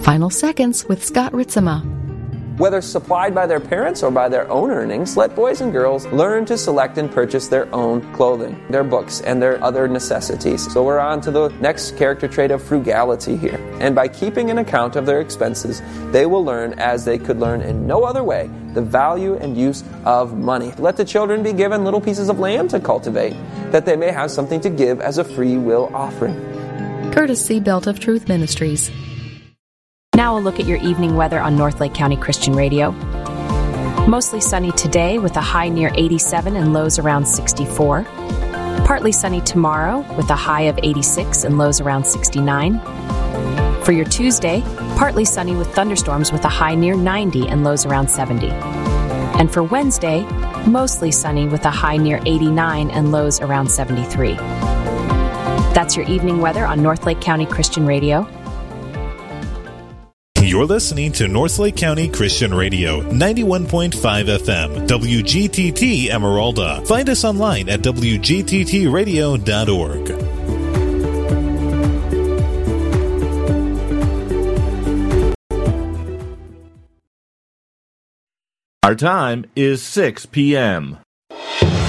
Final Seconds with Scott Ritzema. Whether supplied by their parents or by their own earnings, let boys and girls learn to select and purchase their own clothing, their books, and their other necessities. So we're on to the next character trait of frugality here. And by keeping an account of their expenses, they will learn, as they could learn in no other way, the value and use of money. Let the children be given little pieces of land to cultivate, that they may have something to give as a free will offering. Courtesy Belt of Truth Ministries. Now a look at your evening weather on North Lake County Christian Radio. Mostly sunny today with a high near 87 and lows around 64. Partly sunny tomorrow with a high of 86 and lows around 69. For your Tuesday, partly sunny with thunderstorms with a high near 90 and lows around 70. And for Wednesday, mostly sunny with a high near 89 and lows around 73. That's your evening weather on North Lake County Christian Radio. You're listening to North Lake County Christian Radio, 91.5 FM, WGTT Emeralda. Find us online at wgttradio.org. Our time is 6 p.m.